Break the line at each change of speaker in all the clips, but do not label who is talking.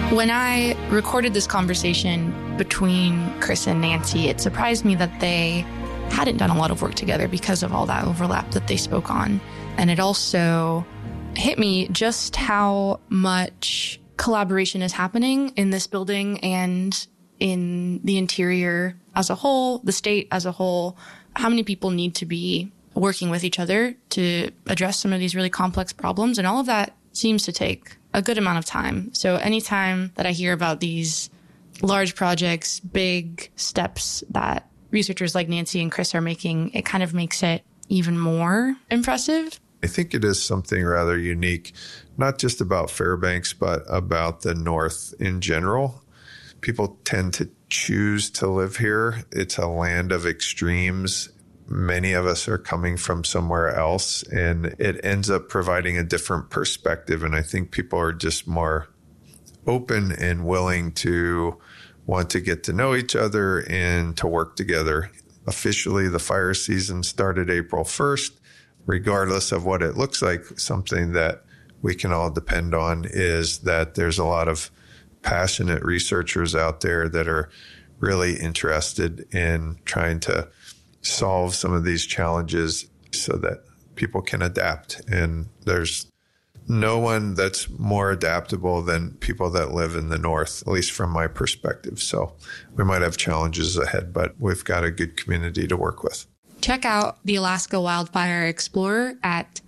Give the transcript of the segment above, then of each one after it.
When I recorded this conversation between Chris and Nancy, it surprised me that they hadn't done a lot of work together because of all that overlap that they spoke on. And it also hit me just how much collaboration is happening in this building and in the interior as a whole, the state as a whole. How many people need to be working with each other to address some of these really complex problems? And all of that seems to take a good amount of time. So anytime that I hear about these large projects, big steps that researchers like Nancy and Chris are making, it kind of makes it even more impressive.
I think it is something rather unique, not just about Fairbanks, but about the North in general. People tend to choose to live here. It's a land of extremes. Many of us are coming from somewhere else, and it ends up providing a different perspective. And I think people are just more open and willing to want to get to know each other and to work together. Officially, the fire season started April 1st. Regardless of what it looks like, something that we can all depend on is that there's a lot of passionate researchers out there that are really interested in trying to solve some of these challenges so that people can adapt. And there's no one that's more adaptable than people that live in the North, at least from my perspective. So we might have challenges ahead, but we've got a good community to work with.
Check out the Alaska Wildfire Explorer at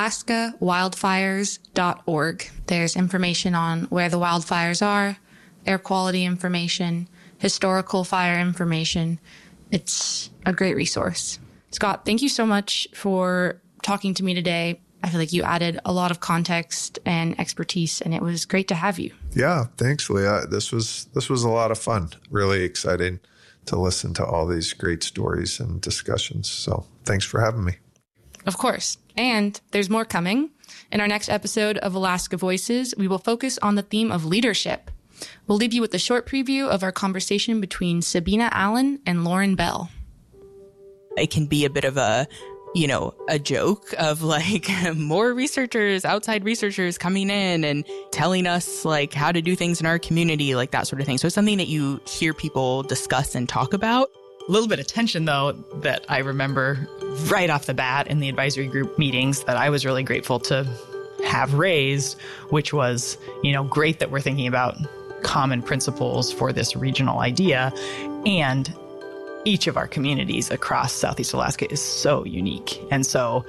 alaskawildfires.org. There's information on where the wildfires are, air quality information, historical fire information. It's a great resource. Scott, thank you so much for talking to me today. I feel like you added a lot of context and expertise, and it was great to have you.
Yeah, thanks, Leah. This was a lot of fun. Really exciting to listen to all these great stories and discussions. So thanks for having me.
Of course. And there's more coming. In our next episode of Alaska Voices, we will focus on the theme of leadership. We'll leave you with a short preview of our conversation between Sabina Allen and Lauren Bell.
It can be a bit of a joke of like more researchers, outside researchers coming in and telling us like how to do things in our community, like that sort of thing. So it's something that you hear people discuss and talk about.
A little bit of tension, though, that I remember right off the bat in the advisory group meetings that I was really grateful to have raised, which was, great that we're thinking about common principles for this regional idea. And each of our communities across Southeast Alaska is so unique. And so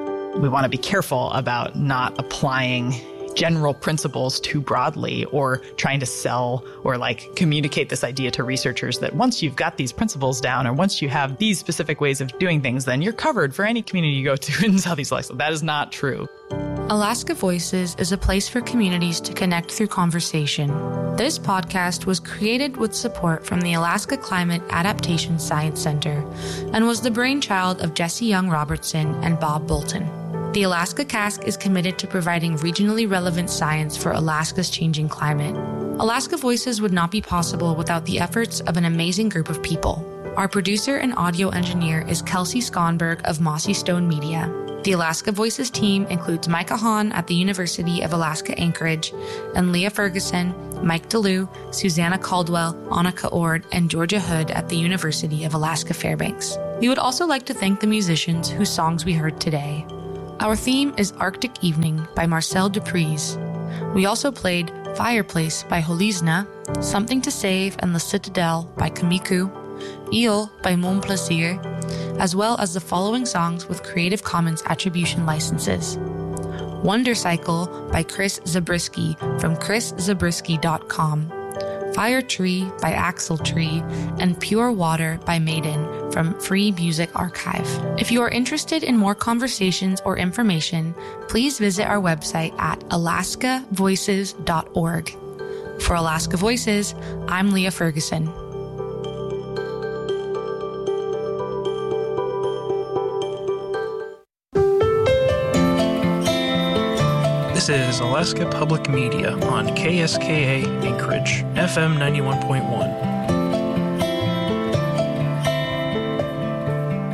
we want to be careful about not applying general principles too broadly or trying to sell or communicate this idea to researchers that once you've got these principles down or once you have these specific ways of doing things, then you're covered for any community you go to in Southeast Alaska. That is not true.
Alaska Voices is a place for communities to connect through conversation. This podcast was created with support from the Alaska Climate Adaptation Science Center and was the brainchild of Jesse Young Robertson and Bob Bolton. The Alaska Cask is committed to providing regionally relevant science for Alaska's changing climate. Alaska Voices would not be possible without the efforts of an amazing group of people. Our producer and audio engineer is Kelsey Skonberg of Mossy Stone Media. The Alaska Voices team includes Micah Hahn at the University of Alaska Anchorage, and Leah Ferguson, Mike DeLue, Susanna Caldwell, Annika Ord, and Georgia Hood at the University of Alaska Fairbanks. We would also like to thank the musicians whose songs we heard today. Our theme is Arctic Evening by Marcel Dupreez. We also played Fireplace by Holizna, Something to Save and The Citadel by Kamiku, Eel by Mon Plaisir, as well as the following songs with Creative Commons Attribution licenses. Wonder Cycle by Chris Zabriskie from chriszabriskie.com, Fire Tree by Axel Tree, and Pure Water by Maiden from Free Music Archive. If you are interested in more conversations or information, please visit our website at alaskavoices.org. For Alaska Voices, I'm Leah Ferguson.
This is Alaska Public Media on KSKA Anchorage, FM 91.1.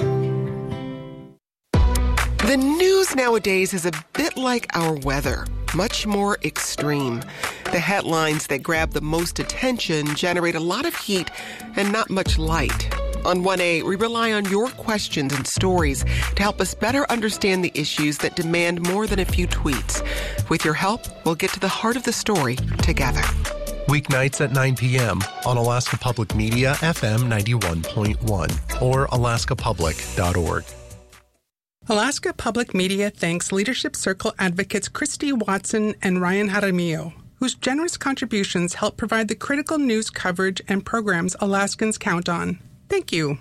The news nowadays is a bit like our weather. much more extreme. The headlines that grab the most attention generate a lot of heat and not much light. On 1A, we rely on your questions and stories to help us better understand the issues that demand more than a few tweets. With your help, we'll get to the heart of the story together.
Weeknights at 9 p.m. on Alaska Public Media FM 91.1 or alaskapublic.org.
Alaska Public Media thanks Leadership Circle advocates Christy Watson and Ryan Jaramillo, whose generous contributions help provide the critical news coverage and programs Alaskans count on. Thank you.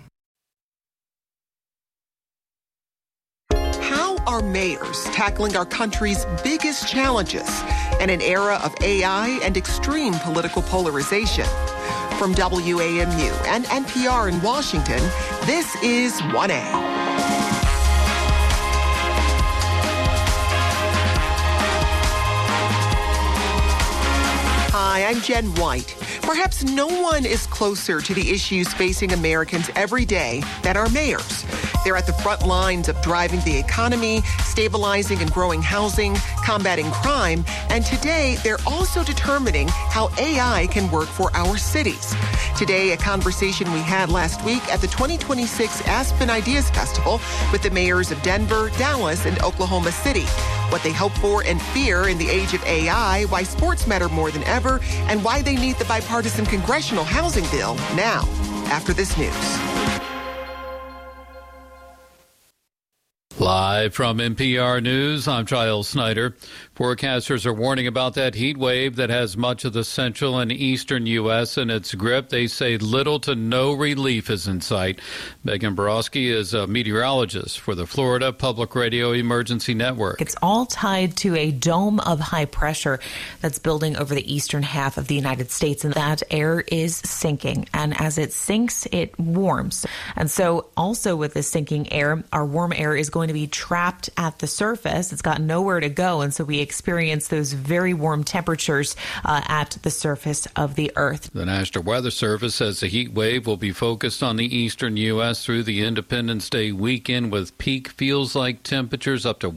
How are mayors tackling our country's biggest challenges in an era of AI and extreme political polarization? From WAMU and NPR in Washington, this is 1A. Hi, I'm Jen White. Perhaps no one is closer to the issues facing Americans every day than our mayors. They're at the front lines of driving the economy, stabilizing and growing housing, combating crime, and today they're also determining how AI can work for our cities. Today, a conversation we had last week at the 2026 Aspen Ideas Festival with the mayors of Denver, Dallas, and Oklahoma City. What they hope for and fear in the age of AI, why sports matter more than ever, and why they need the bipartisan congressional housing bill now, after this news.
Live from NPR News, I'm Giles Snyder. Forecasters are warning about that heat wave that has much of the central and eastern U.S. in its grip. They say little to no relief is in sight. Megan Borowski is a meteorologist for the Florida Public Radio Emergency Network.
It's all tied to a dome of high pressure that's building over the eastern half of the United States, and that air is sinking. And as it sinks, it warms. And so also with this sinking air, our warm air is going to be trapped at the surface. It's got nowhere to go, and so we experience those very warm temperatures at the surface of the Earth.
The National Weather Service says the heat wave will be focused on the eastern U.S. through the Independence Day weekend, with peak feels-like temperatures up to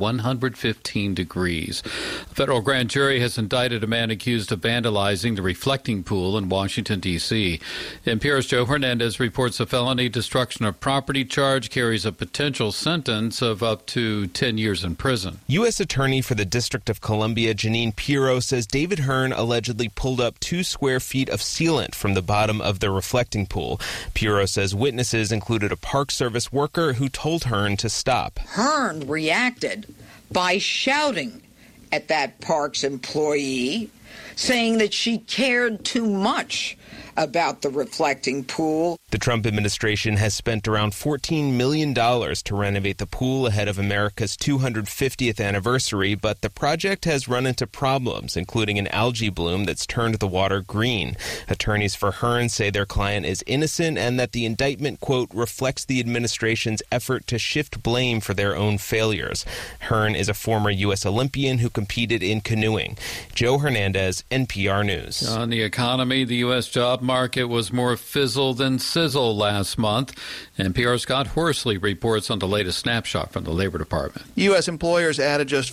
115 degrees. A federal grand jury has indicted a man accused of vandalizing the reflecting pool in Washington, D.C. NPR's Joe Hernandez reports a felony destruction of property charge carries a potential sentence of up to 10 years in prison.
U.S. Attorney for the District of Columbia, Janine Pirro, says David Hearn allegedly pulled up 2 square feet of sealant from the bottom of the reflecting pool. Pirro says witnesses included a Park Service worker who told Hearn to stop.
Hearn reacted by shouting at that Parks employee, saying that she cared too much about the reflecting pool.
The Trump administration has spent around $14 million to renovate the pool ahead of America's 250th anniversary, but the project has run into problems, including an algae bloom that's turned the water green. Attorneys for Hearn say their client is innocent and that the indictment, quote, reflects the administration's effort to shift blame for their own failures. Hearn is a former U.S. Olympian who competed in canoeing. Joe Hernandez, NPR News.
On the economy, the U.S. job market was more fizzle than sizzle last month. NPR's Scott Horsley reports on the latest snapshot from the Labor Department.
U.S. employers added just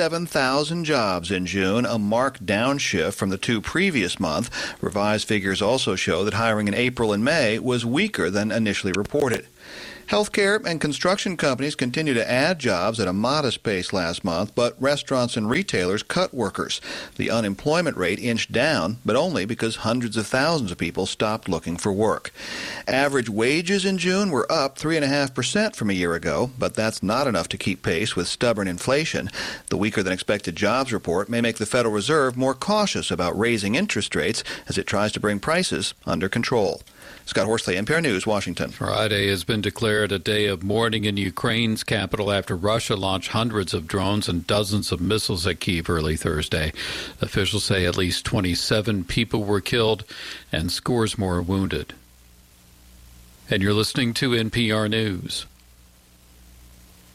57,000 jobs in June, a marked downshift from the 2 previous months. Revised figures also show that hiring in April and May was weaker than initially reported. Healthcare and construction companies continue to add jobs at a modest pace last month, but restaurants and retailers cut workers. The unemployment rate inched down, but only because hundreds of thousands of people stopped looking for work. Average wages in June were up 3.5% from a year ago, but that's not enough to keep pace with stubborn inflation. The weaker-than-expected jobs report may make the Federal Reserve more cautious about raising interest rates as it tries to bring prices under control. Scott Horsley, NPR News, Washington.
Friday has been declared a day of mourning in Ukraine's capital after Russia launched hundreds of drones and dozens of missiles at Kyiv early Thursday. Officials say at least 27 people were killed and scores more wounded. And you're listening to NPR News.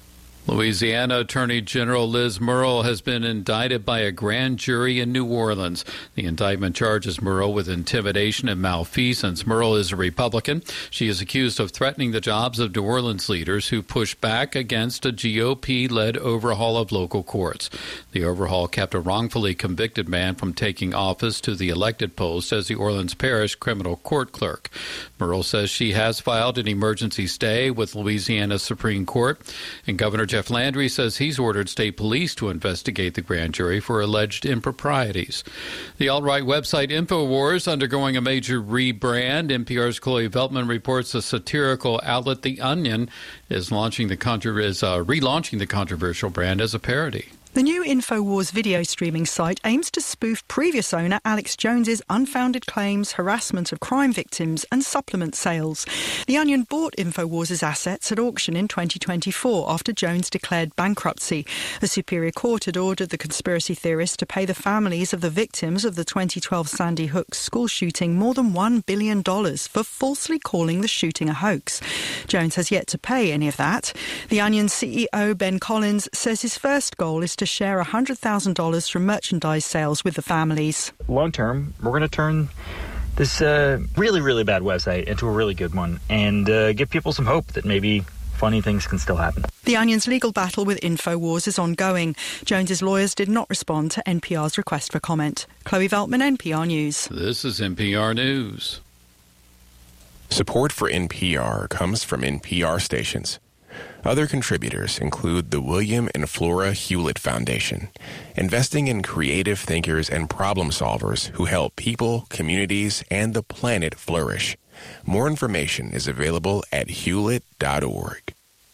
Louisiana Attorney General Liz Murrill has been indicted by a grand jury in New Orleans. The indictment charges Murrill with intimidation and malfeasance. Murrill is a Republican. She is accused of threatening the jobs of New Orleans leaders who push back against a GOP-led overhaul of local courts. The overhaul kept a wrongfully convicted man from taking office to the elected post as the Orleans Parish criminal court clerk. Murrill says she has filed an emergency stay with Louisiana Supreme Court, and Governor Jeff Landry says he's ordered state police to investigate the grand jury for alleged improprieties. The alt-right website InfoWars undergoing a major rebrand. NPR's Chloe Veltman reports the satirical outlet The Onion is relaunching the controversial brand as a parody.
The new InfoWars video streaming site aims to spoof previous owner Alex Jones's unfounded claims, harassment of crime victims and supplement sales. The Onion bought InfoWars' assets at auction in 2024 after Jones declared bankruptcy. The Superior Court had ordered the conspiracy theorists to pay the families of the victims of the 2012 Sandy Hook school shooting more than $1 billion for falsely calling the shooting a hoax. Jones has yet to pay any of that. The Onion's CEO, Ben Collins, says his first goal is to share $100,000 from merchandise sales with the families.
Long term, we're going to turn this really, really bad website into a really good one and give people some hope that maybe funny things can still happen.
The Onion's legal battle with InfoWars is ongoing. Jones's lawyers did not respond to NPR's request for comment. Chloe Veltman, NPR News.
This is NPR News.
Support for NPR comes from NPR stations. Other contributors include the William and Flora Hewlett Foundation, investing in creative thinkers and problem solvers who help people, communities, and the planet flourish. More information is available at hewlett.org.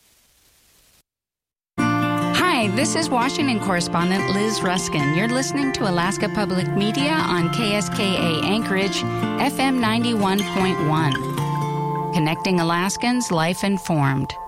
Hi, this is Washington correspondent Liz Ruskin. You're listening to Alaska Public Media on KSKA Anchorage, FM 91.1. Connecting Alaskans, life informed.